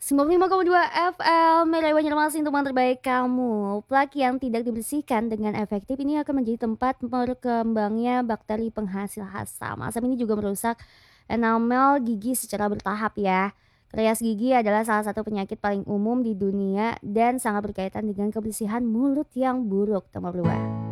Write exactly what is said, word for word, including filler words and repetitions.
sembilan puluh lima koma dua F M, Melly Banjarmasin, teman terbaik kamu. Plak yang tidak dibersihkan dengan efektif ini akan menjadi tempat berkembangnya bakteri penghasil asam. Asam ini juga merusak enamel gigi secara bertahap ya. Karies gigi adalah salah satu penyakit paling umum di dunia dan sangat berkaitan dengan kebersihan mulut yang buruk. Nomor dua.